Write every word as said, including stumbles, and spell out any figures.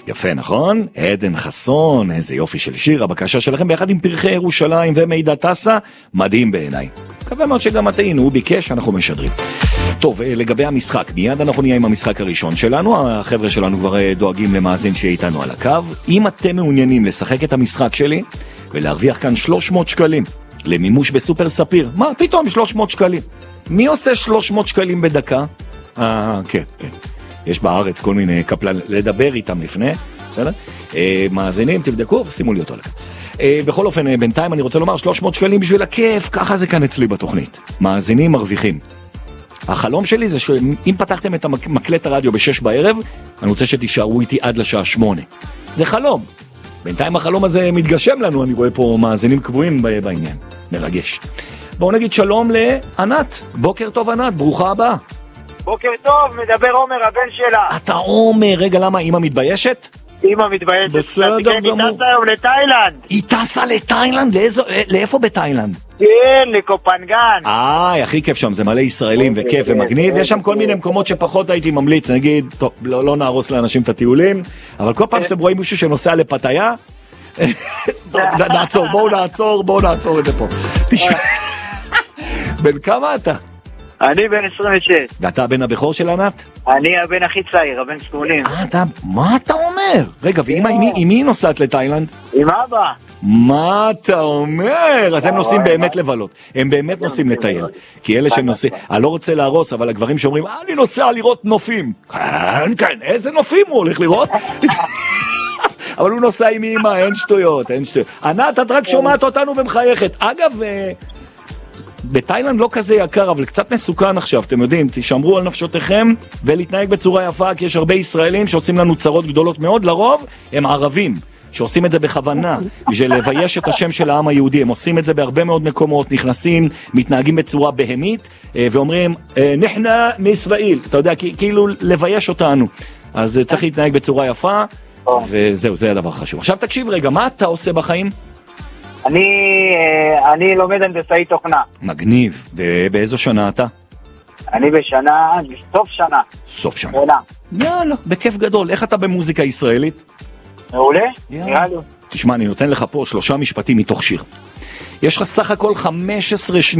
יפה, נכון? עדן חסון, איזה יופי של שיר, הבקשה שלכם ביחד עם פרחי ירושלים ומידע טסה, מדהים בעיניי. מקווה מאוד שגם אתנו, הוא ביקש, אנחנו משדרים. טוב, לגבי המשחק, מיד אנחנו נהיה עם המשחק הראשון שלנו, החבר'ה שלנו כבר דואגים למאזין שיהיה איתנו על הקו. אם אתם מעוניינים לשחק את המשחק שלי, ולהרוויח כאן שלוש מאות שקלים, למימוש בסופר ספיר, מה, פתאום שלוש מאות שקלים? מי עושה שלוש מאות שקלים בדקה? אה, כן, כן. יש בארץ כל מיני קפלן, לדבר איתם לפני, בסדר? אה, מאזינים, תבדקו ושימו לי אותו לכם. אה, בכל אופן, בינתיים אני רוצה לומר שלוש מאות שקלים בשביל הכיף, ככה זה כאן אצלי בתוכנית. מאזינים מרוויחים. החלום שלי זה שאם פתחתם את מקלט הרדיו בשש בערב, אני רוצה שתישארו איתי עד לשעה שמונה. זה חלום. בינתיים החלום הזה מתגשם לנו, אני רואה פה מאזינים קבועים בעניין. מרגש. בואו נגיד שלום לענת. בוקר טוב ענת, ברוכה הבאה. בוקר טוב, מדבר עומר, הבן שלה. אתה עומר, רגע, למה? אמא מתביישת? אמא מתביישת. בסדר גמור. היא טסה היום לתאילנד. היא טסה לתאילנד? לאיזו, לאיפה בתאילנד? כן, לקופנגן. אה, הכי כיף שם, זה מלא ישראלים וכיף ומגניב. יש שם כל מיני מקומות שפחות הייתי ממליץ, נגיד, טוב, לא, לא נהרוס לאנשים את הטיולים, אבל כל פעם שאתם רואים מישהו שנוסע לפתיה, נעצור, בואו נעצור, בואו נעצור את זה פה. תשמע, בן כמה אתה? אני בן עשרים ושש. ואתה הבן הבכור של ענת? אני הבן הכי צעיר, הבן שמונים. אה, אתה, מה אתה אומר? רגע, ואמא, עם מי היא נוסעת לתאילנד? עם אבא. מה אתה אומר? אז הם נוסעים באמת לבלות, הם באמת נוסעים לטייל, כי אלה שנוסעים, אני לא רוצה להרוס, אבל הגברים שאומרים, אני נוסע לראות נופים, כן, כן, איזה נופים הוא הולך לראות? אבל הוא נוסע עם אמא, אין שטויות, אין שטויות. ענת, את רק שומעת אותנו ומחייכת. אגב, בתאילנד לא כזה יקר, אבל קצת מסוכן עכשיו, אתם יודעים, תשמרו על נפשותיכם ולהתנהג בצורה יפה, כי יש הרבה ישראלים שעושים לנו צרות גדולות מאוד, לרוב הם ערבים. שעושים את זה בכוונה, בשביל לבייש את השם של העם היהודי. הם עושים את זה בהרבה מאוד מקומות, נכנסים, מתנהגים בצורה בהמית, ואומרים, נחנה מישראל, אתה יודע, כאילו לבייש אותנו. אז צריך להתנהג בצורה יפה, וזהו, זה הדבר חשוב. עכשיו תקשיב רגע, מה אתה עושה בחיים? אני, אני לומד הנדסאי תוכנה. מגניב, ובאיזו שנה אתה? אני בשנה, סוף שנה. סוף שנה. יאללה, בכיף גדול. איך אתה במוזיקה ישראלית? מעולה, נראה לי. תשמע, אני נותן לך פה שלושה משפטים מתוך שיר. יש לך סך הכל חמש עשרה שניות.